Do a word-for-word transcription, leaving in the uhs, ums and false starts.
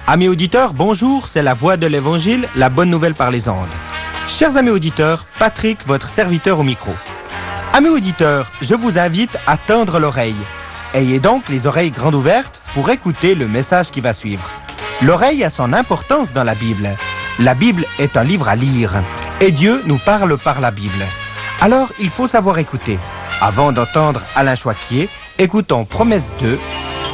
Amis auditeurs, bonjour, c'est la voix de l'Évangile, la bonne nouvelle par les ondes. Chers amis auditeurs, Patrick, votre serviteur au micro. Amis auditeurs, je vous invite à tendre l'oreille. Ayez donc les oreilles grandes ouvertes pour écouter le message qui va suivre. L'oreille a son importance dans la Bible. La Bible est un livre à lire et Dieu nous parle par la Bible. Alors, il faut savoir écouter. Avant d'entendre Alain Choiquier, écoutons Promesse deux